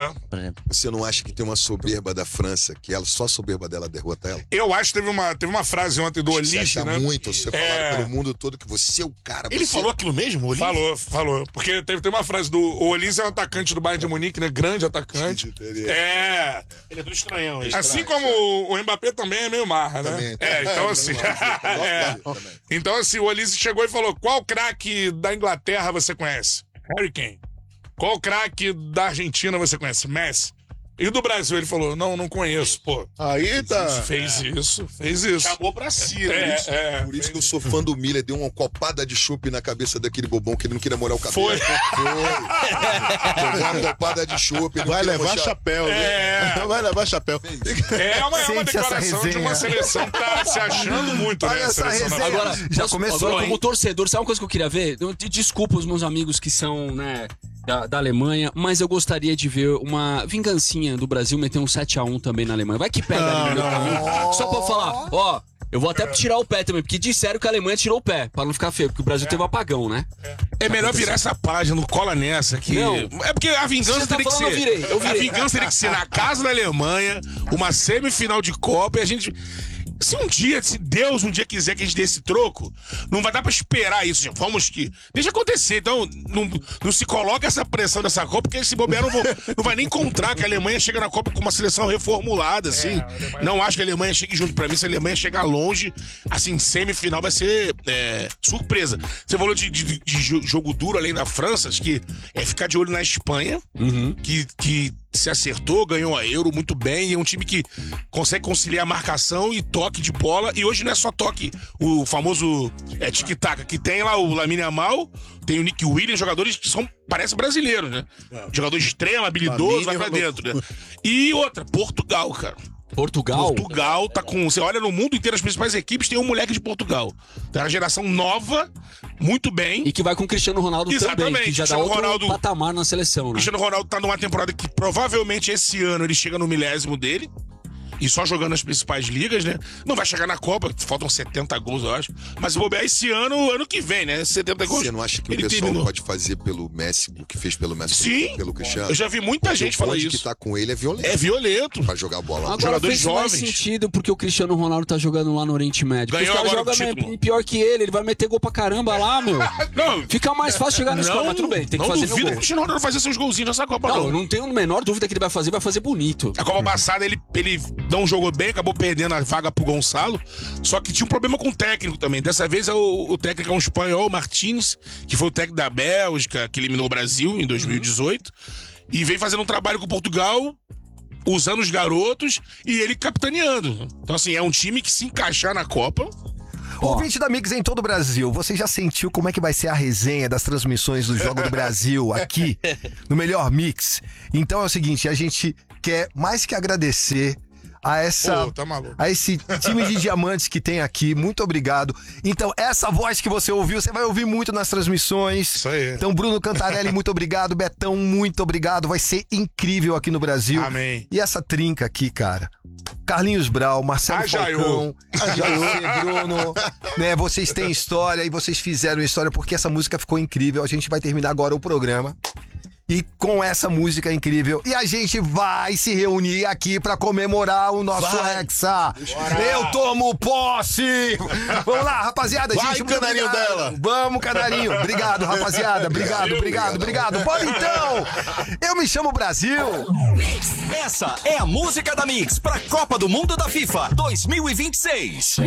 por exemplo. Você não acha que tem uma soberba da França, que ela, só a soberba dela derrota ela? Eu acho que teve uma frase ontem do Você Olise, acha né? muito, você falar pelo mundo todo que você é o cara. Ele você... falou aquilo mesmo, o Olise? Falou. Porque teve uma frase do... O Olise é um atacante do Bayern de Munique, né? Grande atacante. É. Ele é do estranhão. Assim como o Mbappé também é meio marra, né? Também. Então assim... Então assim, o Olise chegou e falou, qual craque da Inglaterra você conhece? Harry Kane. Qual craque da Argentina você conhece? Messi. E do Brasil, ele falou, não conheço, pô. Aí tá. Fez isso. Acabou pra si, Por isso que eu sou fã do Miller, deu uma copada de chope na cabeça daquele bobão que ele não queria molhar o cabelo. Foi. Deu uma copada de chope. Vai levar chapéu, né? Vai levar chapéu. É uma declaração de uma seleção que tá se achando muito, né? Olha essa resenha. Agora, Já começou, agora, hein? como torcedor, sabe uma coisa que eu queria ver? Desculpa os meus amigos que são, né, da Alemanha, mas eu gostaria de ver uma vingancinha do Brasil meter um 7-1 também na Alemanha. Vai que pega ali no meio do caminho. Só pra falar, ó, eu vou até tirar o pé também, porque disseram que a Alemanha tirou o pé, pra não ficar feio, porque o Brasil teve um apagão, né? É melhor virar essa página, não cola nessa aqui. Não. É porque a vingança Você tá teria que falando, ser. eu virei. A vingança teria que ser na casa da Alemanha, uma semifinal de Copa e a gente. Se Deus um dia quiser que a gente dê esse troco, não vai dar pra esperar isso. Vamos que. Deixa acontecer. Então, não se coloca essa pressão dessa Copa, porque esse bobear não vai nem encontrar que a Alemanha chega na Copa com uma seleção reformulada, assim. Não acho que a Alemanha chegue junto. Pra mim, se a Alemanha chegar longe, assim, semifinal vai ser surpresa. Você falou de jogo duro além da França, acho que é ficar de olho na Espanha, que se acertou, ganhou a Euro muito bem, e é um time que consegue conciliar marcação e toque de bola, e hoje não é só toque, o famoso tic-tac, que tem lá o Lamine Yamal, tem o Nick Williams, jogadores que parecem brasileiros, né? Jogador extremo, habilidoso, vai pra dentro, né? E outra, Portugal, cara. Portugal tá com... Você olha no mundo inteiro, as principais equipes, tem um moleque de Portugal. Tem uma geração nova, muito bem. E que vai com o Cristiano Ronaldo também, que já dá outro patamar na seleção, né? Cristiano Ronaldo tá numa temporada que provavelmente esse ano ele chega no milésimo dele. E só jogando nas principais ligas, né? Não vai chegar na Copa, faltam 70 gols, eu acho. Mas se bobear esse ano que vem, né? 70 gols. Você não acha que o pessoal pode fazer pelo Messi, o que fez pelo Messi? Sim, pelo Cristiano? Eu já vi muita gente falar isso. O que tá com ele é violento. É violento. Pra jogar bola. Agora jogadores faz mais jovens. sentido porque o Cristiano Ronaldo tá jogando lá no Oriente Médio. Ganhou os caras agora o jogam título. pior que ele vai meter gol pra caramba lá, meu. Não, Fica mais fácil chegar na escola, mas tudo bem, tem que fazer Não duvido que o Cristiano Ronaldo fazer seus golzinhos nessa Copa, Não, eu não tenho a menor dúvida que ele vai fazer bonito. A Copa passada ele não jogou bem, acabou perdendo a vaga pro Gonçalo, só que tinha um problema com o técnico também. Dessa vez o técnico é um espanhol, Martins, que foi o técnico da Bélgica, que eliminou o Brasil em 2018, e veio fazendo um trabalho com Portugal, usando os garotos e ele capitaneando. Então assim, é um time que se encaixar na Copa... Ouvinte da Mix em todo o Brasil, você já sentiu como é que vai ser a resenha das transmissões do Jogo do Brasil aqui no Melhor Mix? Então é o seguinte, a gente quer mais que agradecer a esse time de diamantes que tem aqui. Muito obrigado. Então, essa voz que você ouviu, você vai ouvir muito nas transmissões. Isso aí. Então, Bruno Cantarelli, muito obrigado. Betão, muito obrigado. Vai ser incrível aqui no Brasil. Amém. E essa trinca aqui, cara. Carlinhos Brau, Marcelo Falcão, você, Bruno, né? Vocês têm história e vocês fizeram história porque essa música ficou incrível. A gente vai terminar agora o programa e com essa música incrível. E a gente vai se reunir aqui pra comemorar o nosso Hexa. Eu tomo posse! Vamos lá, rapaziada. Vai, gente, canarinho obrigado. dela. Vamos, canarinho. Obrigado, rapaziada. Obrigado. Bora então! Eu me chamo Brasil. Essa é a música da Mix pra Copa do Mundo da FIFA 2026.